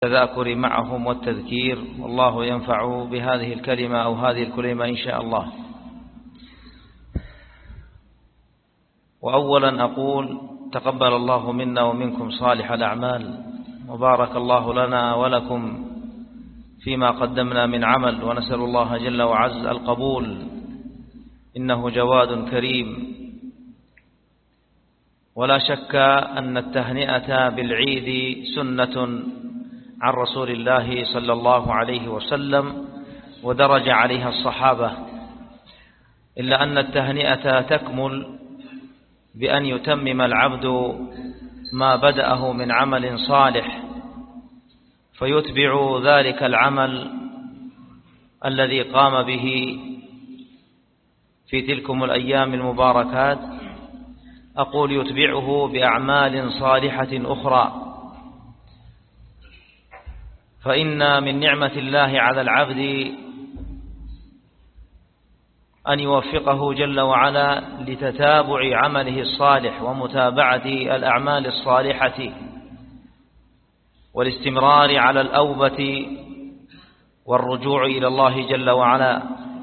التذاكر معهم والتذكير، والله ينفع بهذه الكلمة أو هذه الكلمة إن شاء الله. وأولا أقول تقبل الله منا ومنكم صالح الأعمال، وبارك الله لنا ولكم فيما قدمنا من عمل، ونسأل الله جل وعز القبول، إنه جواد كريم. ولا شك أن التهنئة بالعيد سنة عن رسول الله صلى الله عليه وسلم، ودرج عليها الصحابة، إلا أن التهنئة تكمل بأن يتمم العبد ما بدأه من عمل صالح، فيتبع ذلك العمل الذي قام به في تلكم الأيام المباركات، أقول يتبعه بأعمال صالحة أخرى. فإن من نعمة الله على العبد أن يوفقه جل وعلا لتتابع عمله الصالح ومتابعة الأعمال الصالحة، والاستمرار على الأوبة والرجوع إلى الله جل وعلا.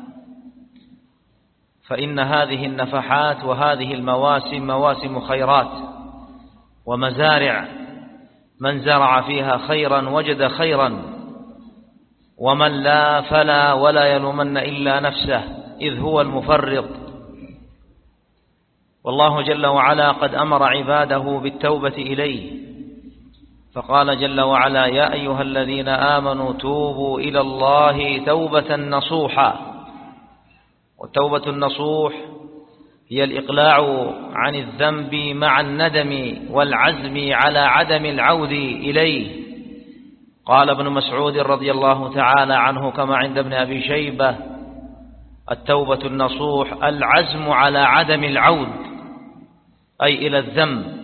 فإن هذه النفحات وهذه المواسم مواسم خيرات ومزارع، من زرع فيها خيرا وجد خيرا، ومن لا فلا ولا يلومن إلا نفسه، إذ هو المفرط. والله جل وعلا قد أمر عباده بالتوبة إليه، فقال جل وعلا: يا أيها الذين آمنوا توبوا إلى الله توبة نصوحا. والتوبة النصوح هي الإقلاع عن الذنب مع الندم والعزم على عدم العود إليه. قال ابن مسعود رضي الله تعالى عنه كما عند ابن أبي شيبة: التوبة النصوح العزم على عدم العود، أي إلى الذنب.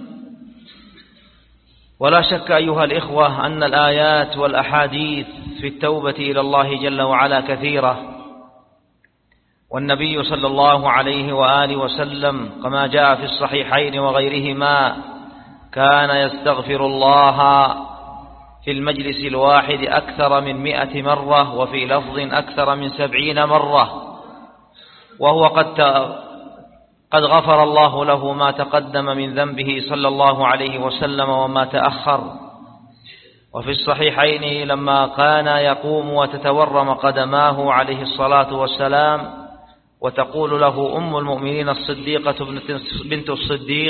ولا شك أيها الإخوة أن الآيات والأحاديث في التوبة إلى الله جل وعلا كثيرة، والنبي صلى الله عليه وآله وسلم كما جاء في الصحيحين وغيرهما كان يستغفر الله في المجلس الواحد أكثر من 100 مرة، وفي لفظ أكثر من 70 مرة، وهو قد غفر الله له ما تقدم من ذنبه صلى الله عليه وسلم وما تأخر. وفي الصحيحين لما كان يقوم وتتورم قدماه عليه الصلاة والسلام، وتقول له أم المؤمنين الصديقة بنت الصديق: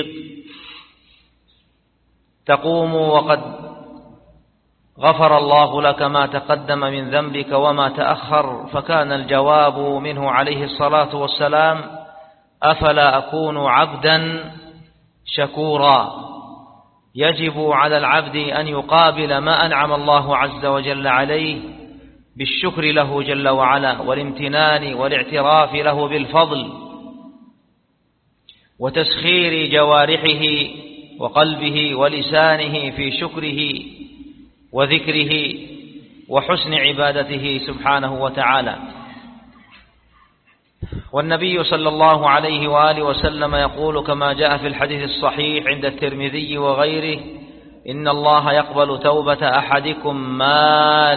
تقوم وقد غفر الله لك ما تقدم من ذنبك وما تأخر، فكان الجواب منه عليه الصلاة والسلام: أفلا أكون عبدا شكورا. يجب على العبد أن يقابل ما أنعم الله عز وجل عليه بالشكر له جل وعلا، والامتنان والاعتراف له بالفضل، وتسخير جوارحه وقلبه ولسانه في شكره وذكره وحسن عبادته سبحانه وتعالى. والنبي صلى الله عليه وآله وسلم يقول كما جاء في الحديث الصحيح عند الترمذي وغيره: إن الله يقبل توبة أحدكم ما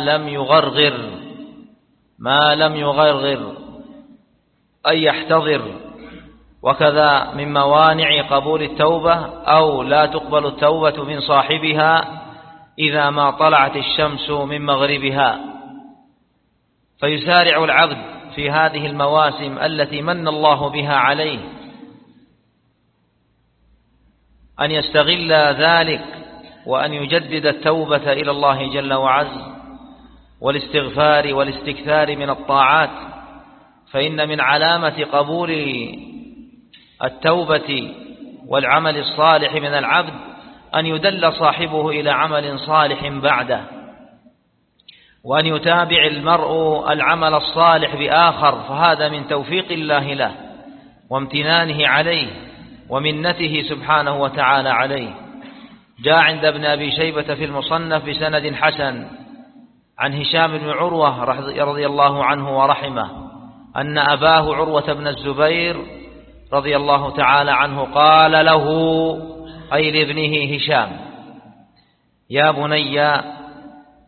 لم يغرغر أي يحتضر. وكذا من موانع قبول التوبة أو لا تقبل التوبة من صاحبها إذا ما طلعت الشمس من مغربها. فيسارع العبد في هذه المواسم التي من الله بها عليه أن يستغل ذلك، وأن يجدد التوبة إلى الله جل وعز، والاستغفار والاستكثار من الطاعات. فإن من علامة قبول التوبة والعمل الصالح من العبد أن يدل صاحبه إلى عمل صالح بعده، وأن يتابع المرء العمل الصالح بآخر، فهذا من توفيق الله له وامتنانه عليه ومنته سبحانه وتعالى عليه. جاء عند ابن أبي شيبة في المصنف بسند حسن عن هشام بن عروة رضي الله عنه ورحمه أن أباه عروة بن الزبير رضي الله تعالى عنه قال له، أي لابنه هشام: يا بني